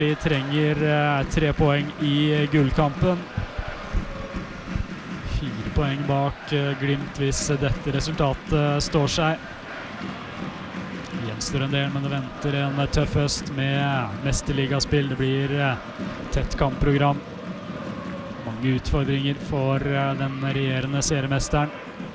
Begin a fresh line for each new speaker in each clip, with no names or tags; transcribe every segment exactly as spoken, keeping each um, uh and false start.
Vi trenger eh, tre poeng i gullkampen. Fire poeng bak eh, Glimt hvis dette resultatet står seg. Gjenstår en del, men det venter en tøff høst med mesterligaspill. Det blir eh, tett kampprogram. Mange utfordringer for eh, den regjerende seriemesteren.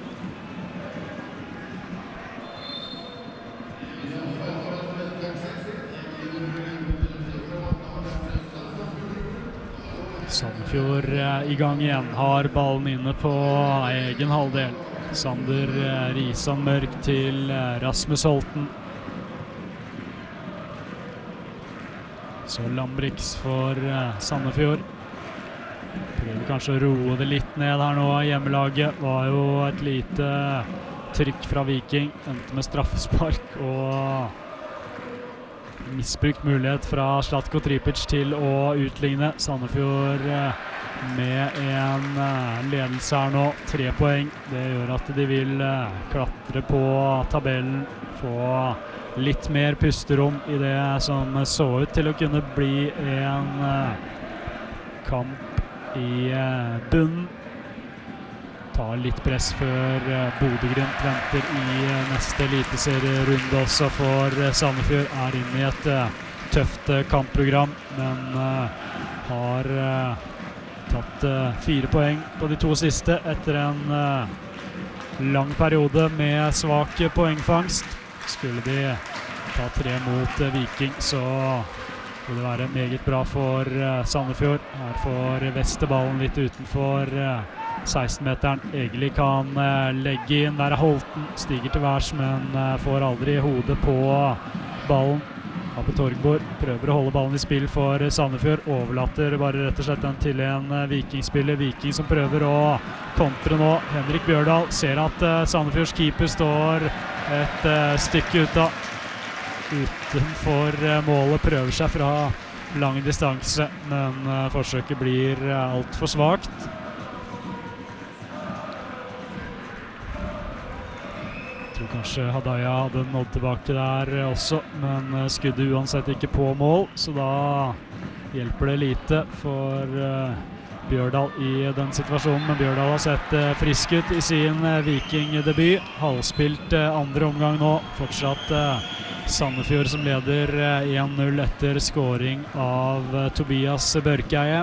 Sandefjord i gang igjen, har ballen inne på egen halvdel. Sander Risan Mørk til Rasmus Holten. Så Lambrix for Sandefjord. Prøver kanskje å roe det litt ned her nå. Hjemmelaget var jo et lite trykk fra Viking. Endte med straffespark og misbrukt mulighet fra Zlatko Tripic til å utligne. Sandefjord med en ledelse her nå, tre poeng. Det gjør at de vil klatre på tabellen, få litt mer pusterom i det som så ut til å kunne bli en kamp i bunnen. Tar litt press før Bodø/Glimt venter i neste eliteserierunde også, for Sandefjord er inne i et tøft kampprogram, men har tatt fire poeng på de to siste etter en lang periode med svak poengfangst. Skulle de ta tre mot Viking, så vil det være meget bra for Sandefjord. Her får Vesterballen litt utenfor seksten-meteren. Egeli kan uh, legge inn. Der er Holten. Stiger til værs, men uh, får aldri hodet på ballen. Ape Torgborg prøver å holde ballen i spill for Sandefjord. Overlater bare rett og slett den til en uh, Viking-spiller. Viking som prøver å kontre nå. Henrik Bjørdal ser at uh, Sandefjords keeper står et uh, stykke ut av. Utenfor uh, målet, prøver seg fra lang distanse, men uh, forsøket blir uh, alt for svagt. Jeg tror kanskje Hadaya hadde nådd tilbake der også, men skuddet uansett ikke på mål, så da hjelper det lite for uh, Bjørdal i den situasjonen. Men Bjørdal har sett uh, frisk ut i sin uh, Viking-debut. Halvspilt uh, andre omgang nå. Fortsatt uh, Sandefjord som leder uh, én null etter scoring av uh, Tobias Børkeie.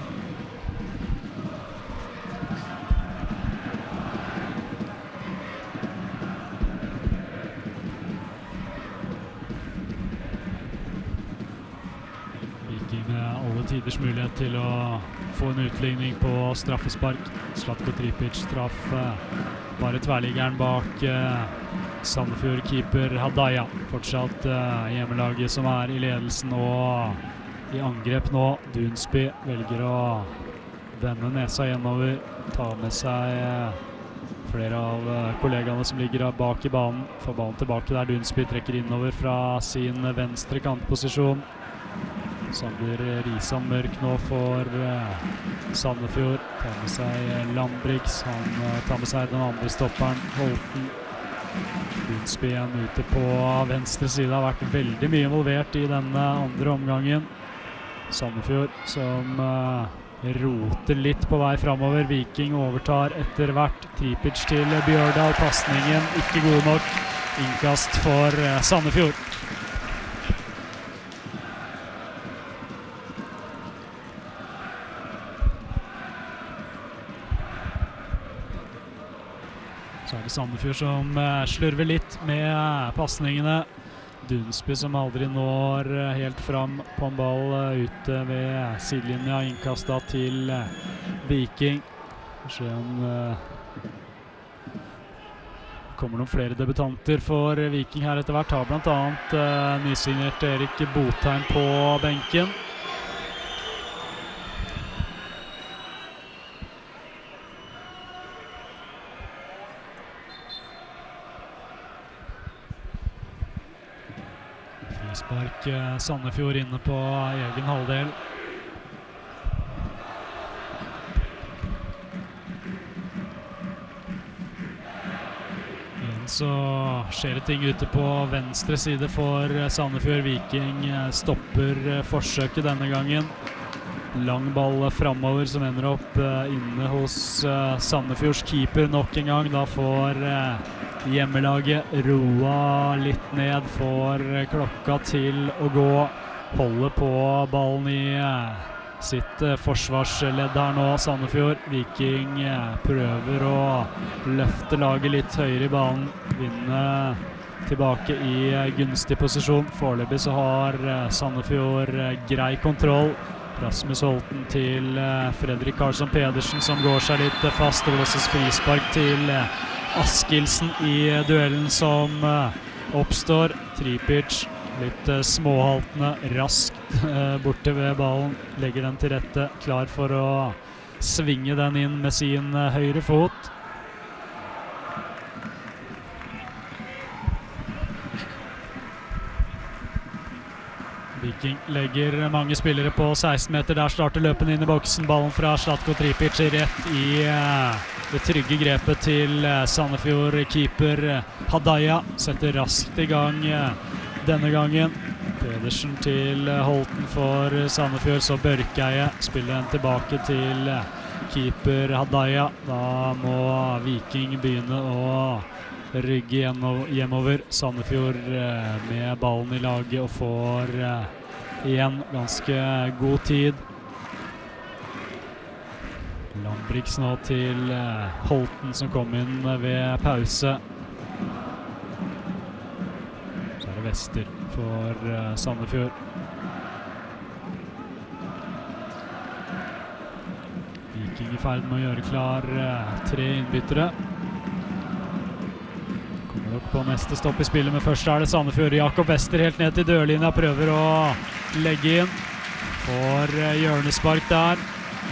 Tiders mulighet til å få en utligning på straffespark. Zlatko Tripic traff eh, bare tverrliggeren bak eh, Sandefjord-keeper Hadaya. Fortsatt eh, hjemmelaget som er i ledelsen og i angrep nå. Dunsby velger å vende nesa gjennover, ta med seg eh, flere av eh, kollegaene som ligger bak i banen. Får ballen tilbake der Dunsby trekker innover fra sin venstre kantposisjon. Sander Risan Mørk nå for uh, Sandefjord. Tar med seg Lambrix. Han uh, tar med seg den andre stopperen, Holten. Dunsby igjen ute på venstre side. Har vært veldig mye involvert i denne andre omgangen. Sandefjord som uh, roter litt på vei fremover. Viking overtar etter hvert. Tripic til Bjørdal. Passningen ikke god nok. Innkast for uh, Sandefjord. Så er det Sandefjord som uh, slurver litt med uh, passningene. Dunsby som aldri når uh, helt fram på en ball uh, ute ved sidelinja. Innkastet til uh, Viking. Kanskje en, uh, kommer noen flere debutanter for uh, Viking her etter hvert. Har blant annet uh, nysignert Erik Botheim på benken. Spark Sandefjord inne på egen halvdel. En så skjer det ting ute på venstre side for Sandefjord. Viking stopper forsøket denne gangen. Lang ball fremover som ender opp inne hos Sandefjords keeper nok en gang. Da får hjemmelaget roa litt ned, får klokka til å gå. Holder på ballen i sitt forsvarsledd her nå, Sandefjord. Viking prøver å løfte laget litt høyere i banen, vinne tilbake i gunstig posisjon. Foreløpig så har Sandefjord grei kontroll. Rasmus Holten til Fredrik Karlsson Pedersen som går seg litt fast. Det blåses frispark til Askildsen i duellen som oppstår. Tripic litt småhaltende, raskt borte ved ballen, legger den til rette, klar for å svinge den inn med sin høyre fot. Viking legger mange spillere på seksten meter, der starter løpen inn i boksen, ballen fra Zlatko Tripic rett i det trygge grepet til Sandefjord keeper Hadaya, setter raskt i gang denne gangen. Pedersen til Holten for Sandefjord, så Børkeie spiller den tilbake til keeper Hadaya. Da må Viking begynne å rygge hjemover. Sandefjord med ballen i laget og får igjen ganske god tid. Lambrix nå til Holten som kom inn ved pause. Vester for uh, Sandefjord. Viking i ferd med å gjøre klar uh, tre innbyttere. Kommer nok på neste stopp i spillet, men først er det Sandefjord. Jakob Wester helt ned til dørlinja, prøver å legge inn. Får uh, hjørnespark der.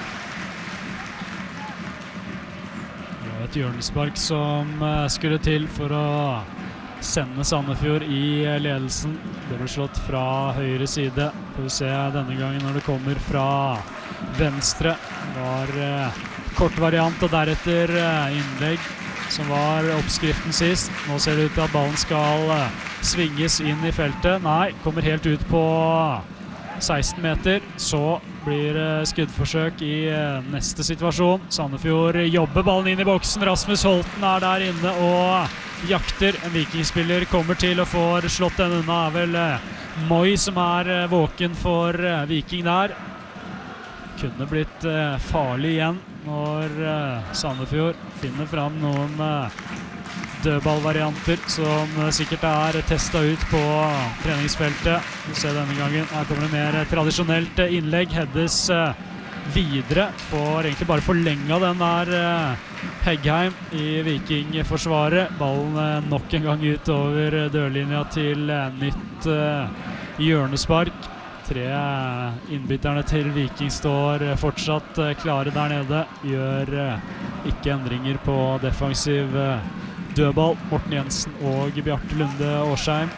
Det var et hjørnespark som uh, skulle til for å sende Sandefjord i ledelsen. Det ble slått fra høyre side. Får vi se denne gangen når det kommer fra venstre. Det var eh, kort variant og deretter eh, innlegg som var oppskriften sist. Nå ser det ut til at ballen skal eh, svinges inn i feltet. Nei, kommer helt ut på seksten meter. Så blir eh, skuddforsøk i eh, neste situasjon. Sandefjord jobber ballen inn i boksen. Rasmus Holten er der inne og jakter. En vikingspiller kommer til og får slått den unna. Er vel eh, Moi som er eh, våken for eh, Viking der. Kunne blitt eh, farlig igjen når eh, Sandefjord finner fram noen eh, dødballvarianter som eh, sikkert er testet ut på treningsfeltet. Vi ser denne gangen. Her kommer det mer eh, tradisjonelt eh, innlegg. Heddes eh, videre. Får egentlig bare forlenget den der eh, Heggheim i Viking-forsvaret. Ballen eh, nok en gang ut over dørlinja til eh, nytt eh, hjørnespark. Tre eh, innbytterne til Viking står eh, fortsatt eh, klare der nede. Gjør eh, ikke endringer på defensiv eh, dødball. Morten Jensen og Bjarte Lunde Årsheim.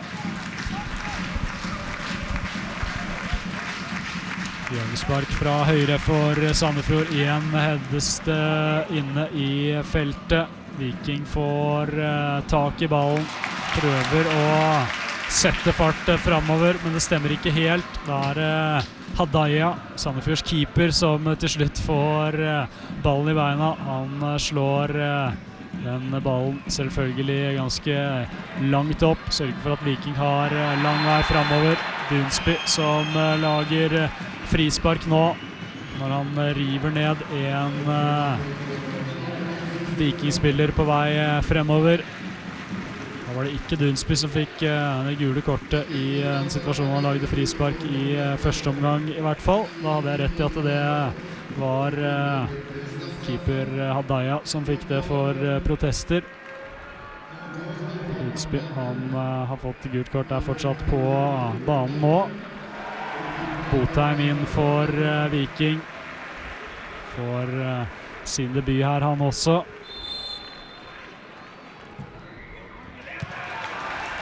Hjørnespark fra høyre for Sandefjord. Igjen heddes det inne i feltet. Viking får uh, tak i ballen. Prøver å sette fart uh, fremover, men det stemmer ikke helt. Da er uh, Hadaya, Sandefjords keeper, som uh, til slutt får uh, ballen i beina. Han uh, slår uh, den ballen selvfølgelig ganske langt opp. Sørger for at Viking har uh, lang vei fremover. Dunsby som uh, lager uh, frispark nå, når han uh, river ned en uh, Vikingspiller på vei uh, fremover. Da var det ikke Dunsby som fikk uh, det gule kortet i uh, en situasjon han lagde frispark i uh, første omgang i hvert fall. Da hadde jeg rett i at det var uh, keeper uh, Hadaya som fikk det for uh, protester. Dunsby, han uh, har fått gult kort, er fortsatt på uh, banen nå. Botheim inn for uh, Viking. For uh, sin debut her, han også.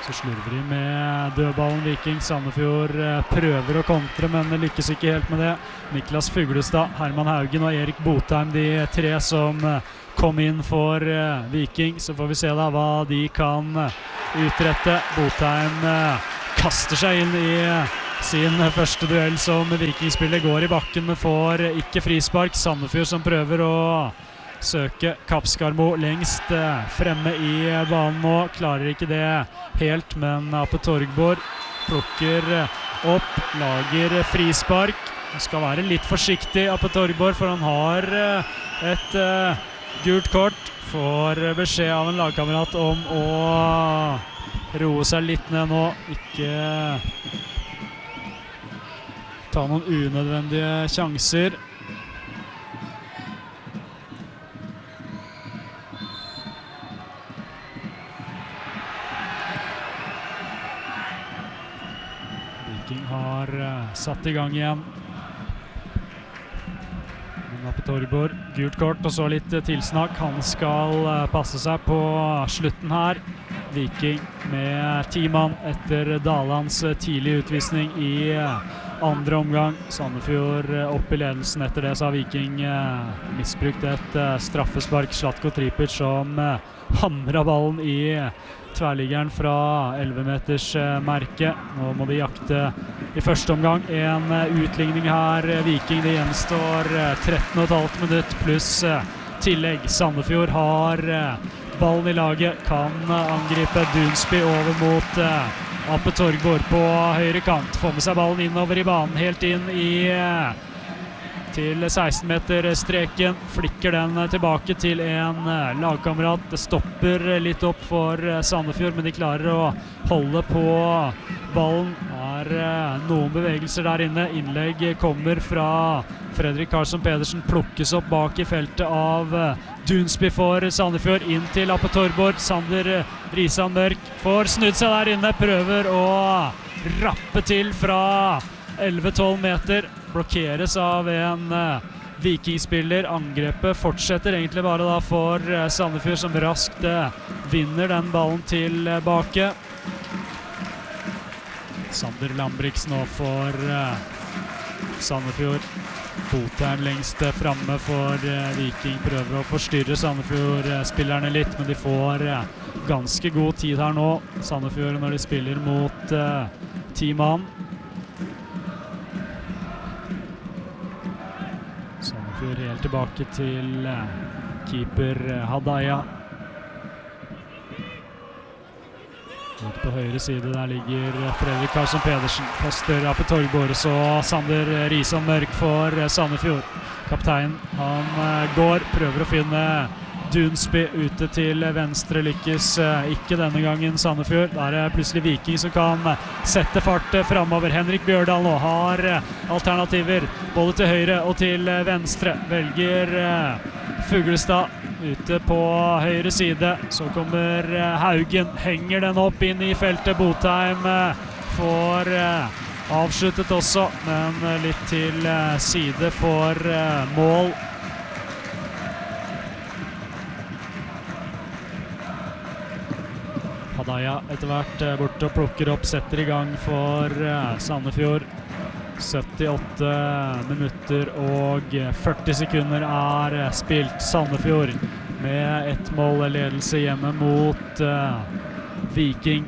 Så slurver de med dødballen Viking. Sandefjord prøver å kontre, men lykkes ikke helt med det. Niklas Fuglestad, Herman Haugen og Erik Botheim, de tre som kom inn for Viking. Så får vi se da hva de kan utrette. Botheim kaster seg inn i sin første duell som Vikingspiller, går i bakken, men får ikke frispark. Sandefjord som prøver å søke Kapskarmo lengst fremme i banen nå, klarer ikke det helt, men Ape Torgborg plukker opp, lager frispark. Han skal være litt forsiktig, Ape Torgborg, for han har et uh, gult kort. Får beskjed av en lagkamerat om å roe seg litt ned nå, ikke ta noen unødvendige sjanser. Viking har uh, satt i gang igjen. Ape Torgborg, gult kort og så litt uh, tilsnakk. Han skal uh, passe seg på slutten her. Viking med ti mann etter Dalands uh, tidlig utvisning i uh, andre omgang. Sandefjord uh, opp i ledelsen. Etter det så har Viking uh, misbrukt et uh, straffespark. Zlatko Tripic som uh, hamrer ballen i uh, tverrliggeren fra elleve meters uh, merke. Nå må de jakte i første omgang. En uh, utligning her, uh, Viking. Det gjenstår uh, tretten og et halvt minutt pluss uh, tillegg. Sandefjord har uh, ballen i laget, kan uh, angripe Dunsby over mot uh, Ape Torgborg på høyre kant. Får med seg ballen innover i banen, helt inn i uh, til seksten meter streken, flikker den tilbake til en lagkamerat. Det stopper litt opp for Sandefjord, men de klarer å holde på ballen. Det er noen bevegelser der inne. Innlegg kommer fra Fredrik Karlsson Pedersen, plukkes opp bak i feltet av Dunsby for Sandefjord, inn til Ape Torgborg. Sander Risan Mørk får snudd seg der inne, prøver å rappe til fra elleve tolv meter. Blokkeres av en uh, Vikingspiller. Angrepet fortsetter egentlig bare da for uh, Sandefjord, som raskt uh, vinner den ballen tilbake. Sander Lambrix nå for uh, Sandefjord. Botheim lengst uh, fremme for uh, Viking. Prøver å forstyrre Sandefjord-spillerne litt, men de får uh, ganske god tid her nå. Sandefjord når de spiller mot uh, ti mann. Sandefjord helt tilbake til uh, keeper uh, Hadaya. Ut på høyre side, der ligger Fredrik Karlsson Pedersen. Foster Ape Torgborg, så Sander Risan Mørk for uh, Sandefjord. Kapteinen, han uh, går, prøver å finne Dunsby ute til venstre, lykkes uh, ikke denne gangen Sandefjord. Der er plutselig Viking som kan uh, sette fart uh, fremover. Henrik Bjørdal nå har uh, alternativer både til høyre og til uh, venstre. Velger uh, Fuglestad ute på høyre side. Så kommer uh, Haugen, henger den opp inn i feltet. Botheim uh, får uh, avsluttet også, men uh, litt til uh, side for uh, mål. Hadaya etter hvert borte og plukker opp, setter i gang for uh, Sandefjord. syttiåtte minutter og førti sekunder er uh, spilt. Sandefjord med ett mål ledelse hjemme mot uh, Viking.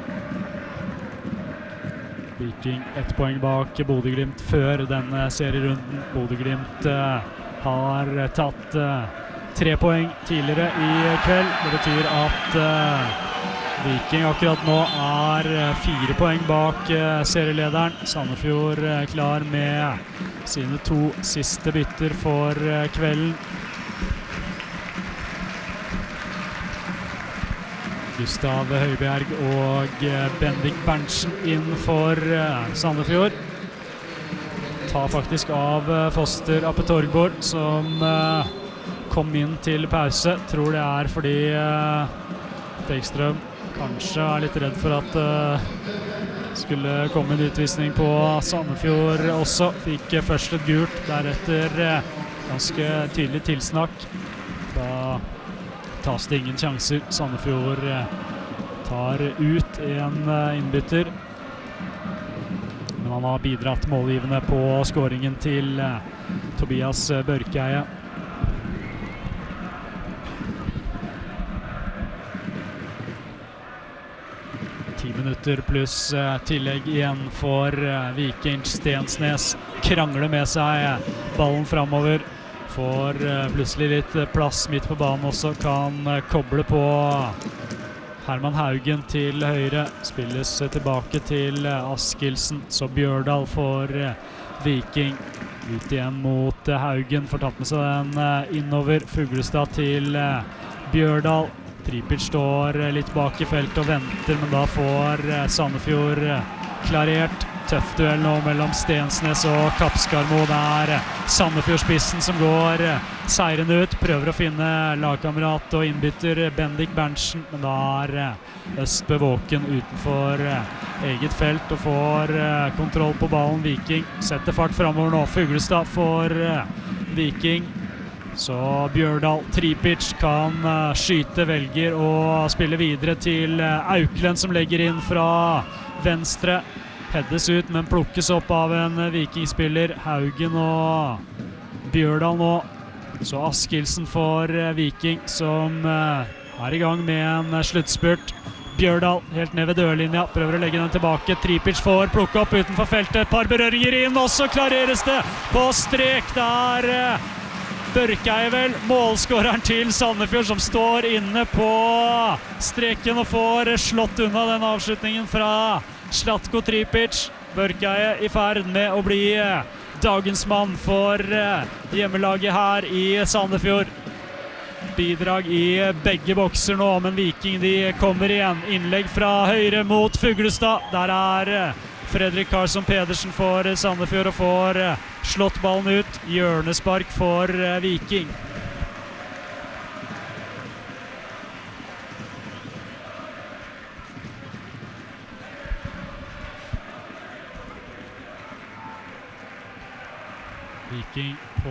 Viking ett poeng bak Bodø-Glimt før denne serierunden. Bodø-Glimt uh, har tatt uh, tre poeng tidligere i kveld. Det betyr at uh, Viking akkurat nå er fire poeng bak uh, serielederen. Sandefjord uh, klar med sine to siste bytter for uh, kvelden. Gustav Høibjerg og uh, Bendik Berntsen inn for uh, Sandefjord. Tar faktisk av uh, Foster Ape Torgborg, som uh, kom inn til pause. Tror det er fordi uh, Tegstrøm kanskje er litt redd for at uh, skulle komme en utvisning på Sandefjord også. Fikk uh, først et gult, deretter uh, ganske tydelig tilsnakk. Da tas det ingen sjanser. Sandefjord uh, tar ut en innbytter. Men han har bidratt målgivende på skåringen til Tobias Børkeie. Ti minutter pluss tillegg igjen for Viking. Stensnes krangler med seg ballen fremover. Får plutselig litt plass midt på banen også, kan koble på Herman Haugen til høyre. Spilles tilbake til Askildsen, så Bjørdal for Viking. Ut igjen mot Haugen, får tatt med seg den innover. Fuglestad til Bjørdal. Tripic står litt bak i feltet og venter, men da får Sandefjord klarert. Tøff duell nå mellom Stensnes og Kapskarmo. Det er Sandefjord-spissen som går seirende ut. Prøver å finne lagkamerat og innbytter Bendik Berntsen, men da er Østbø våken utenfor eget felt og får kontroll på ballen. Viking setter fart fremover nå. Fuglestad for Viking. Så Bjørdal, Tripic kan skyte, velger å spille videre til Auklend som legger inn fra venstre. Heddes ut, men plukkes opp av en Vikingspiller. Haugen og Bjørdal nå. Så Askildsen for Viking som er i gang med en sluttspurt. Bjørdal helt ned ved dørlinja, prøver å legge den tilbake. Tripic får plukke opp utenfor feltet. Et par berøringer inn, og så klareres det på strek der. Børkeie vel, målskåreren til Sandefjord, som står inne på streken og får slått unna den avslutningen fra Zlatko Tripic. Børkeie i ferd med å bli dagens mann for hjemmelaget her i Sandefjord. Bidrag i begge bokser nå, men Viking de kommer igjen. Innlegg fra høyre mot Fuglestad. Der er Fredrik Karlsson Pedersen for Sandefjord og får slått ballen ut. Hjørnespark for Viking. Viking på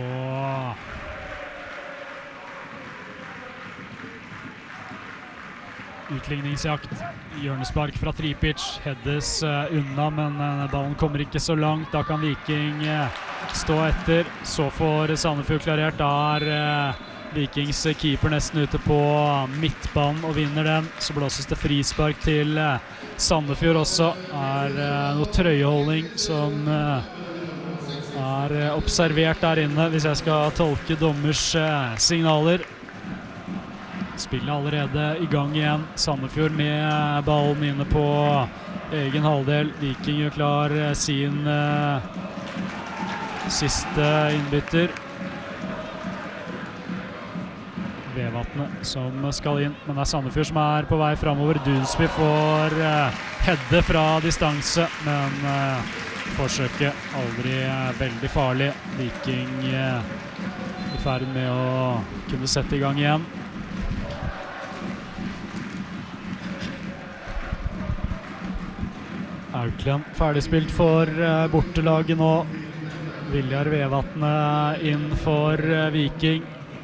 utligningsjakt. Hjørnespark fra Tripic. Heddes uh, unna, men uh, ballen kommer ikke så langt. Da kan Viking uh, stå etter. Så får Sandefjord klarert. Da er uh, Vikings keeper nesten ute på midtbanen og vinner den. Så blåses det frispark til uh, Sandefjord også. Er uh, noe trøyeholdning som uh, er uh, observert der inne, hvis jeg skal tolke dommers uh, signaler. Spillet allerede i gang igjen. Sandefjord med ballen inne på egen halvdel. Viking gjør klar sin uh, siste innbytter. Vevatnet som skal inn, men det er Sandefjord som er på vei fremover. Dunsby får uh, hedde fra distanse, men uh, forsøket aldri uh, veldig farlig. Viking uh, i ferd med å kunne sette i gang igjen. Auklend ferdigspilt for uh, bortelaget nå. Viljar Vevatnet inn for uh, Viking.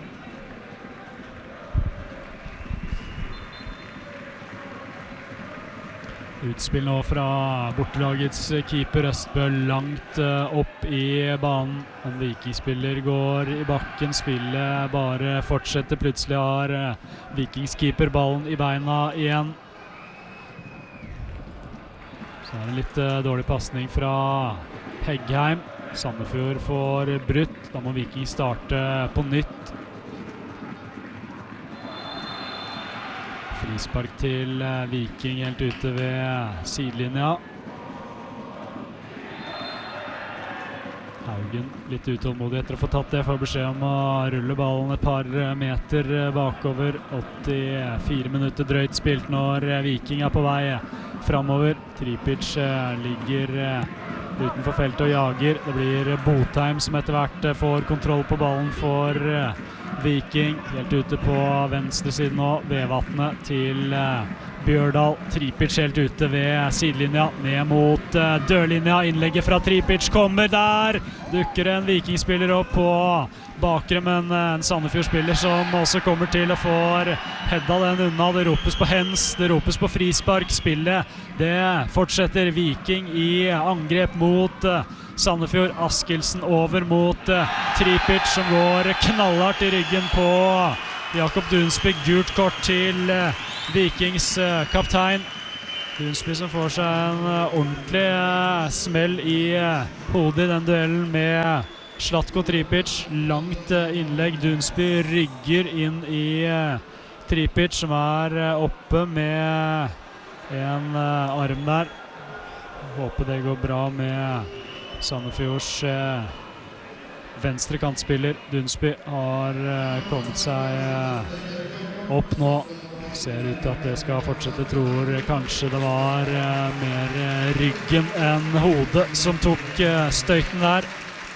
Utspill nå fra bortelagets keeper Østbø langt uh, opp i banen. En Vikingspiller går i bakken, spillet bare fortsetter. Plutselig har uh, Vikingskeeper ballen i beina igjen. Så er det litt uh, dårlig passning fra Heggheim. Sandefjord får brutt. Da må Viking starte på nytt. Frispark til uh, Viking helt ute ved sidelinja. Haugen litt utålmodig etter å få tatt det. Får beskjed om å rulle ballen et par meter bakover. åttifire minutter drøyt spilt når Viking er på vei fremover. Tripic ligger utenfor feltet og jager. Det blir Botheim som etter hvert får kontroll på ballen for Viking. Helt ute på venstre siden nå. Vevatnet til Bjørdal, Tripic helt ute ved sidelinja, ned mot uh, dørlinja, innlegget fra Tripic kommer der, dukker en vikingspiller opp på bakre, men uh, en Sandefjord-spiller som også kommer til å få hedda den unna, det ropes på hens, det ropes på frispark, spillet, det fortsetter Viking i angrep mot uh, Sandefjord, Askildsen over mot uh, Tripic som går knallhardt i ryggen på Jakob Dunsby, gult kort til uh, Vikings uh, kaptein. Dunsby som får seg en uh, ordentlig uh, smell i uh, hodet i den duellen med Zlatko Tripic. Langt uh, innlegg, Dunsby rygger inn i uh, Tripic som er uh, oppe med en uh, arm der. Håper det går bra med Sandefjords uh, venstre kantspiller. Dunsby har uh, kommet seg uh, opp nå. Ser ut til at det skal fortsette, tror kanskje det var uh, mer uh, ryggen enn hodet som tok uh, støyten der.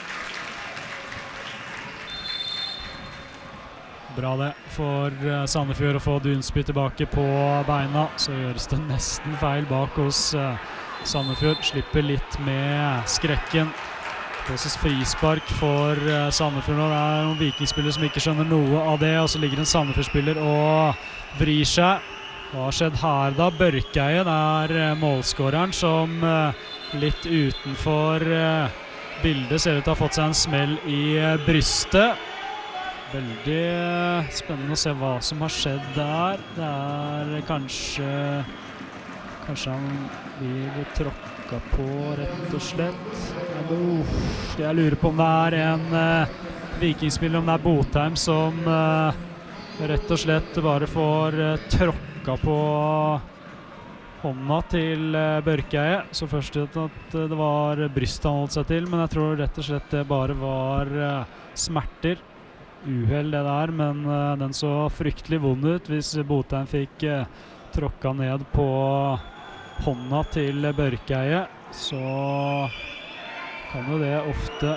Bra det for uh, Sandefjord å få Dunsby tilbake på beina, så gjøres det nesten feil bak hos uh, Sandefjord. Slipper litt med skrekken. Påses frispark for uh, Sandefjord nå. Det er noen vikingspillere som ikke skjønner noe av det, og så ligger en Sandefjord-spiller og vrir seg. Hva har skjedd her da? Børkeien er uh, målskåreren som uh, litt utenfor uh, bildet ser ut til å ha fått seg en smell i uh, brystet. Veldig uh, spennende å se hva som har skjedd der. Det er uh, kanskje kanskje han blir tråkka på, rett og slett. Jeg lurer på om det er en uh, vikingspiller, om det er Botheim som uh, rett og slett bare får uh, tråkka på hånda til uh, Børkeie. Så først ut at uh, det var bryst han holdt seg til, men jeg tror rett og slett det bare var uh, smerter. Uheld det der, men uh, den så fryktelig vond ut hvis Botheim fikk uh, tråkka ned på hånda til Børkeie, så kan jo det ofte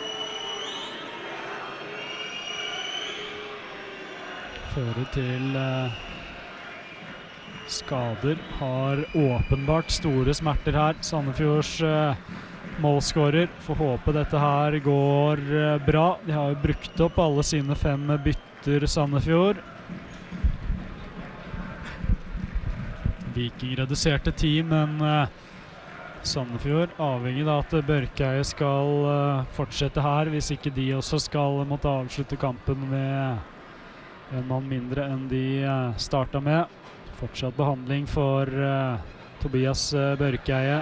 føre til eh, skader. Har åpenbart store smerter her. Sandefjords eh, målskårer. Får håpe dette her går eh, bra. De har jo brukt opp alle sine fem bytter, Sandefjord. Viking reduserte ti, men uh, Sandefjord avhengig av at Børkeie skal uh, fortsette her, hvis ikke de også skal måtte avslutte kampen med en mann mindre enn de uh, startet med. Fortsatt behandling for uh, Tobias uh, Børkeie.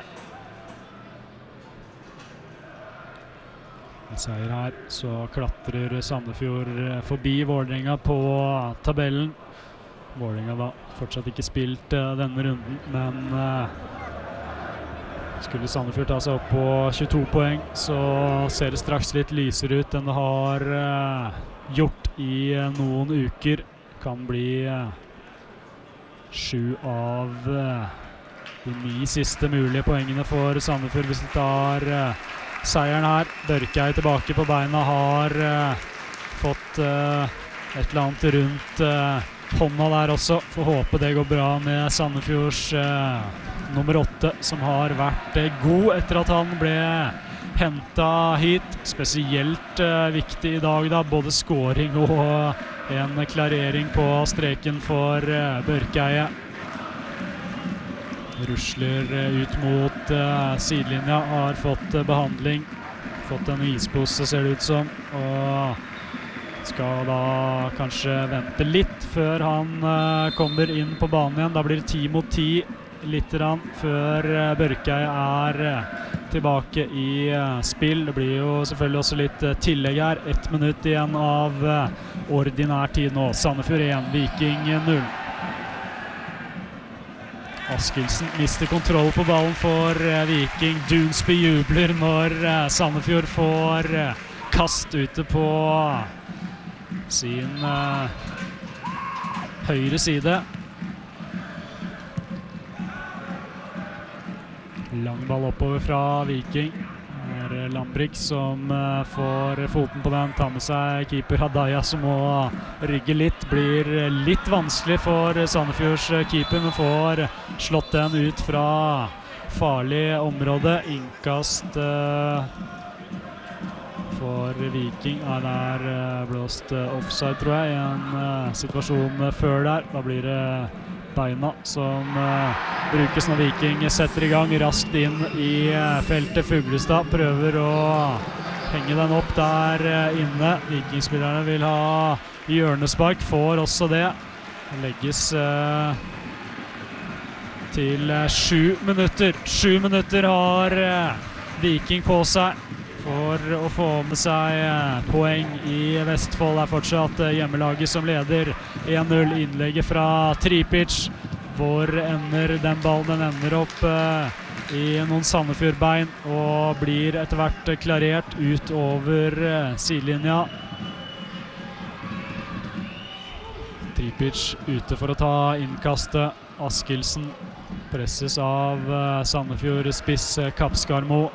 Med seier her så klatrer Sandefjord uh, forbi Vålerenga på uh, tabellen. Vålerenga da fortsatt ikke spilt uh, denne runden, men uh, skulle Sandefjord ta seg opp på tjueto poeng, så ser det straks litt lysere ut enn det har uh, gjort i uh, noen uker. Kan bli uh, sju av uh, de ni siste mulige poengene for Sandefjord hvis de tar uh, seieren her. Børkeie tilbake på beina, har uh, fått uh, et eller annet rundt uh, hånda der også. Får håpe det går bra med Sandefjords eh, nummer åtte, som har vært eh, god etter at han ble hentet hit. Spesielt eh, viktig i dag da, både scoring og en klarering på streken for eh, Børkeie. Rusler eh, ut mot eh, sidelinja, har fått eh, behandling, fått en ispose ser det ut som, og skal da kanskje vente litt før han uh, kommer inn på banen igjen. Da blir det ti mot ti litt rann, før uh, Børkeie er uh, tilbake i uh, spill. Det blir jo selvfølgelig også litt uh, tillegg her. Ett minutt igjen av uh, ordinær tid nå. Sandefjord én, Viking null. Askildsen mister kontroll på ballen for uh, Viking. Dunsby jubler når uh, Sandefjord får uh, kast ute på uh, sin uh, høyre side. Lang ball oppover fra Viking. Er Lambrik som uh, får foten på den, tar med seg keeper Hadaya som må rygge litt. Blir litt vanskelig for Sandefjords keeper, men får slått den ut fra farlig område. Innkast uh, for Viking. Ja, det er uh, blåst uh, offside, tror jeg, i en uh, situasjon før der. Da blir det beina som uh, brukes når Viking setter i gang raskt inn i uh, feltet. Fuglestad prøver å henge den opp der uh, inne. Vikingspillerne vil ha hjørnespark, får også det. Det legges uh, til uh, sju minutter. Sju minutter har uh, Viking på seg for å få med seg uh, poeng i Vestfold. Er fortsatt uh, hjemmelaget som leder en null. Innlegget fra Tripic. Hvor ender den ballen? Den ender opp uh, i noen Sandefjordbein og blir etter hvert uh, klarert ut over uh, sidelinja. Tripic ute for å ta innkastet. Askildsen presses av uh, Sandefjord spiss uh, Kapskarmo.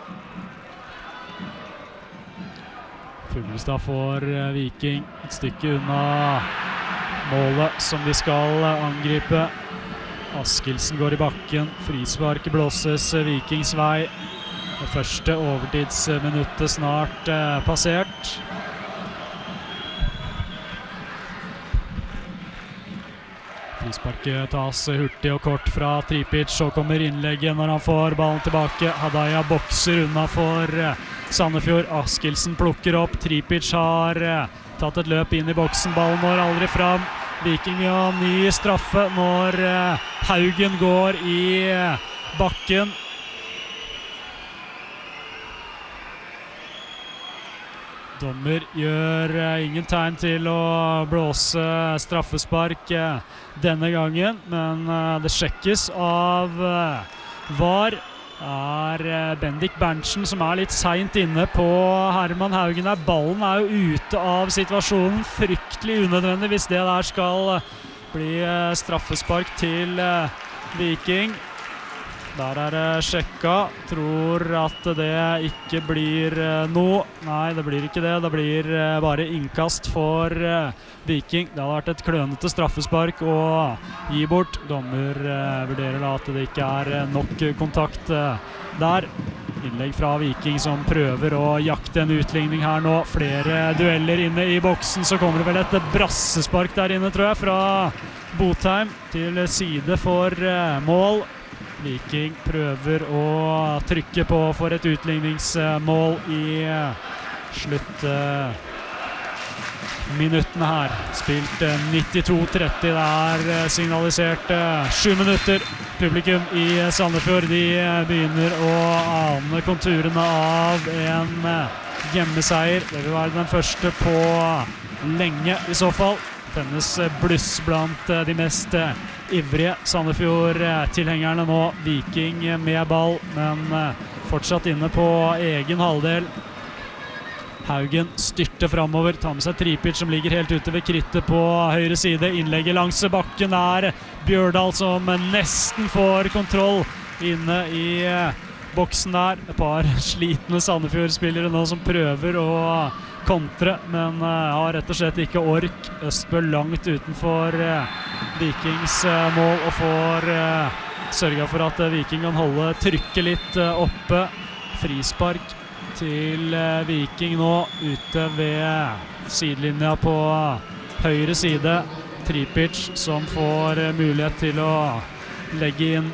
Fuglestad får uh, Viking et stykke unna målet som de skal uh, angripe. Askildsen går i bakken. Frispark blåses uh, Vikings vei. Det første overtidsminuttet snart uh, passert. Frisparket tas hurtig og kort fra Tripic, så kommer innlegget når han får ballen tilbake. Hadaya bokser unna for Sandefjord. Askildsen plukker opp. Tripic har tatt et løp inn i boksen. Ballen når aldri fram. Viking har ny straffe når Haugen går i bakken. Dommer gjør uh, ingen tegn til å blåse straffespark uh, denne gangen, men uh, det sjekkes av uh, V A R. Er uh, Bendik Berntsen som er litt sent inne på Herman Haugen der. Ballen er jo ute av situasjonen. Fryktelig unødvendig hvis det der skal uh, bli uh, straffespark til uh, Viking. Der er det sjekka. Tror at det ikke blir uh, noe. Nei, det blir ikke det. Det blir uh, bare innkast for uh, Viking. Det har vært et klønete straffespark å gi bort. Dommer uh, vurderer da at det ikke er uh, nok kontakt uh, der. Innlegg fra Viking som prøver å jakte en utligning her nå. Flere dueller inne i boksen. Så kommer det vel et brassespark der inne, tror jeg, fra Botheim til side for uh, mål. Viking prøver å trykke på for et utligningsmål i slutt uh, minuttene her. Spilt uh, nittito tretti, det er uh, signalisert uh, sju minutter. Publikum i Sandefjord, de uh, begynner å ane konturene av en uh, hjemmeseier. Det vil være den første på lenge i så fall. Tennes uh, bluss blant uh, de mest uh, ivrige Sandefjord-tilhengerne nå. Viking med ball, men fortsatt inne på egen halvdel. Haugen styrter fremover, tar med seg Tripic som ligger helt ute ved krittet på høyre side. Innlegget langs bakken er Bjørdal som nesten får kontroll inne i boksen der. Et par slitne Sandefjord-spillere nå som prøver å kontre, men uh, har rett og slett ikke ork. Østbø langt utenfor uh, Vikings uh, mål og får uh, sørget for at uh, Viking kan holde trykket litt uh, oppe. Frispark til uh, Viking nå ute ved sidelinja på uh, høyre side. Tripic som får uh, mulighet til å legge inn.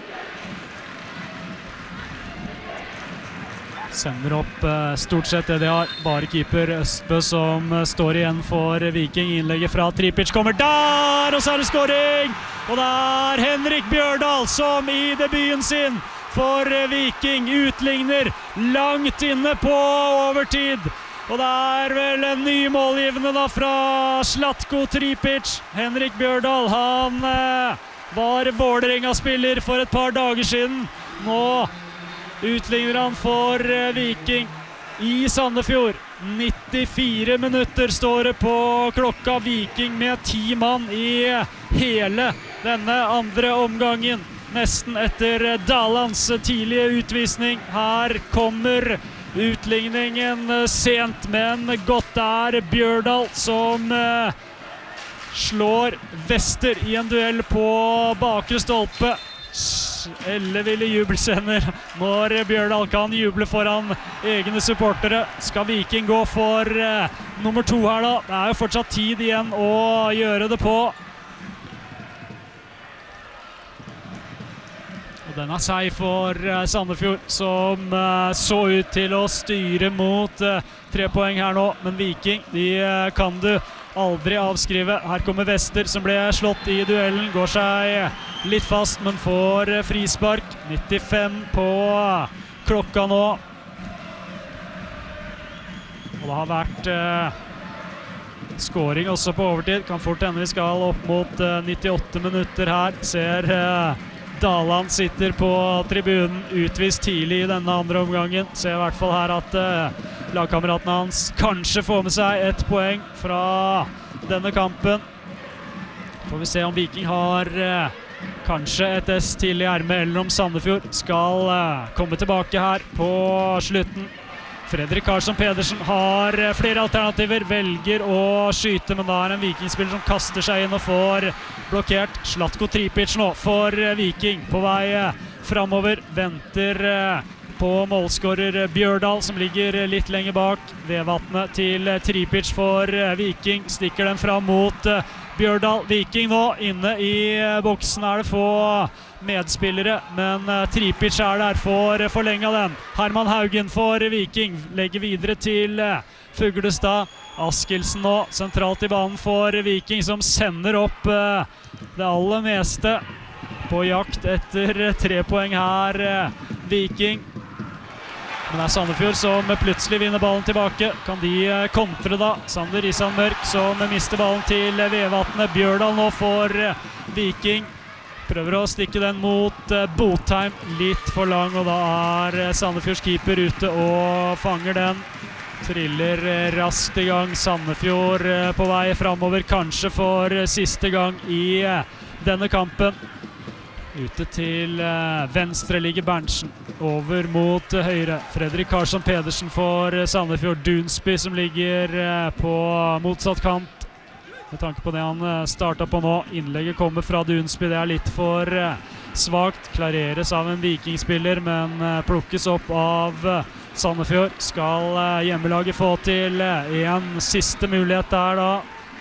Sender opp uh, stort sett det de har. Bare keeper Østbø som uh, står igjen for Viking. Innlegget fra Tripic kommer der, og så er det skåring! Og det er Henrik Bjørdal som i debuten sin for uh, Viking utligner langt inne på overtid. Og det er vel en ny målgivende da fra Zlatko Tripic. Henrik Bjørdal, han uh, var Vålerenga-spiller for et par dager siden. Nå utligner han for Viking i Sandefjord. nittifire minutter står det på klokka. Viking med ti mann i hele denne andre omgangen. Nesten etter Dalans tidlige utvisning. Her kommer Utligningen sent, men godt der. Bjørdal som eh, slår Wester i en duell på bakre stolpe. Elleville jubelscener når Bjørdal kan juble foran egne supportere. Skal Viking gå for eh, nummer to her da? Det er jo fortsatt tid igjen å gjøre det på. Og den er seig for eh, Sandefjord, som eh, så ut til å styre mot eh, tre poeng her nå. Men Viking, de eh, kan du aldri avskrive. Her kommer Wester som ble slått i duellen. Går seg litt fast, men får frispark. nittifem på klokka nå. Og det har vært eh, scoring også på overtid. Kan fort hende vi skal opp mot eh, nittiåtte minutter her. Ser eh, Daland sitter på tribunen, utvist tidlig i denne andre omgangen. Ser i hvert fall her at eh, lagkameratene hans kanskje får med seg et poeng fra denne kampen. Får vi se om Viking har eh, kanskje et S til i ermet, eller om Sandefjord skal eh, komme tilbake her på slutten. Fredrik Karlsson Pedersen har eh, flere alternativer, velger å skyte, men da er en Vikingspiller som kaster seg inn og får blokkert. Zlatko Tripic nå for eh, Viking på vei eh, fremover, venter eh, på målskårer Bjørdal som ligger litt lenger bak. Vevatnet til Tripic for Viking, stikker den fram mot Bjørdal. Viking nå inne i boksen, er det få medspillere, men Tripic er der for forlenget den. Herman Haugen for Viking, legger videre til Fuglestad. Askildsen nå sentralt i banen for Viking, som sender opp det aller meste på jakt etter tre poeng her, Viking. Men det er Sandefjord som plutselig vinner ballen tilbake. Kan de kontre da? Sander Risan Mørk som mister ballen til Vevatnet. Bjørdal nå for Viking. Prøver å stikke den mot Botheim. Litt for lang, og da er Sandefjords keeper ute og fanger den. Triller raskt i gang. Sandefjord på vei fremover, kanskje for siste gang i denne kampen. Ute til uh, venstre ligger Berntsen, over mot uh, høyre. Fredrik Karlsson Pedersen for uh, Sandefjord. Dunsby som ligger uh, på motsatt kant. Med tanke på det han uh, startet på nå. Innlegget kommer fra Dunsby, det er litt for uh, svagt. Klareres av en vikingspiller, men uh, plukkes opp av uh, Sandefjord. Skal uh, hjemmelaget få til uh, en siste mulighet der da.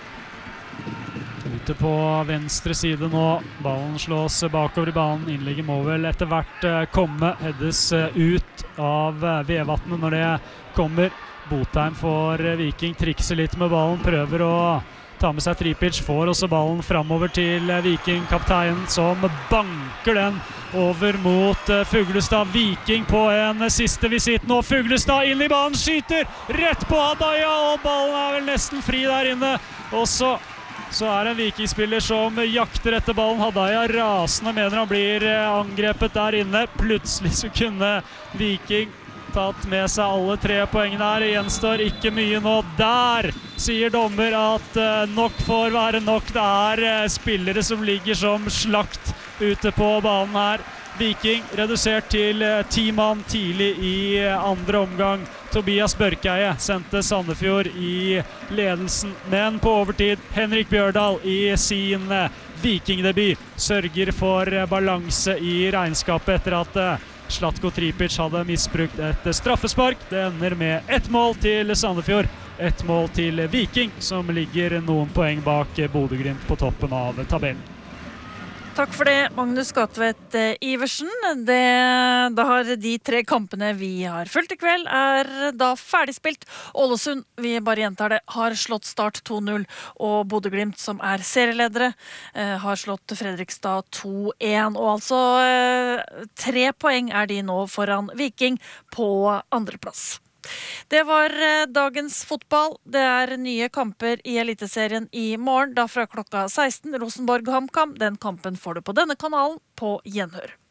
Ute på venstre side nå. Ballen slås bakover i banen. Innlegget må vel etter hvert uh, komme. Heddes uh, ut av uh, Vevatnet når det kommer. Botheim for uh, Viking. Trikser litt med ballen. Prøver å ta med seg Tripic. Får også ballen fremover til uh, Viking. Kapteinen som banker den over mot uh, Fuglestad. Viking på en uh, siste visitt nå. Fuglestad inn i banen. Skyter rett på Hadaya. Og ballen er vel nesten fri der inne. Også så er det en vikingspiller som jakter etter ballen. Hadaya rasende, mener han blir angrepet der inne. Plutselig så kunne Viking tatt med seg alle tre poengene her. Det gjenstår ikke mye nå. Der sier dommer at nok får være nok. Det er spillere som ligger som slakt ute på banen her. Viking redusert til ti mann tidlig i andre omgang. Tobias Børkeie sendte Sandefjord i ledelsen, men på overtid Henrik Bjørdal i sin vikingdebut sørger for balanse i regnskapet etter at Zlatko Tripic hadde misbrukt et straffespark. Det ender med ett mål til Sandefjord, ett mål til Viking, som ligger noen poeng bak Bodø-Glimt på toppen av tabellen.
Takk for det, Magnus Gatvedt Iversen. Det, da har de tre kampene vi har fulgt i kveld er da ferdigspilt. Ålesund, vi bare gjentar det, har slått Start to null, og Bodø-Glimt, som er serieledere, eh, har slått Fredrikstad to en. Og altså eh, tre poeng er de nå foran Viking på andreplass. Det var dagens fotball. Det er nye kamper i Eliteserien i morgen, da fra klokka seksten. Rosenborg-HamKam. Den kampen får du på denne kanalen på Gjenhør.